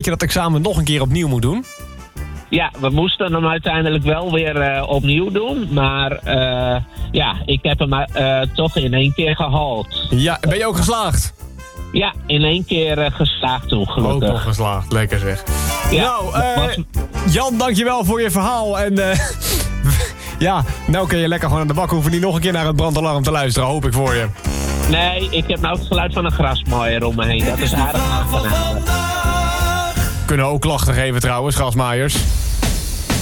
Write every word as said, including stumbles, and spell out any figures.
je dat examen nog een keer opnieuw moet doen? Ja, we moesten hem uiteindelijk wel weer uh, opnieuw doen. Maar uh, ja, ik heb hem uh, toch in één keer gehaald. Ja, ben je ook geslaagd? Ja, in één keer uh, geslaagd toen, gelukkig. Ook nog geslaagd, lekker zeg. Ja, nou, uh, Jan, dankjewel voor je verhaal. En uh, ja, nou kun je lekker gewoon aan de bak. Hoeven niet nog een keer naar het brandalarm te luisteren, hoop ik voor je. Nee, ik heb nou het geluid van een grasmaaier om me heen. Dat is aardig aangenaam. Kunnen ook klachten geven trouwens, grasmaaiers.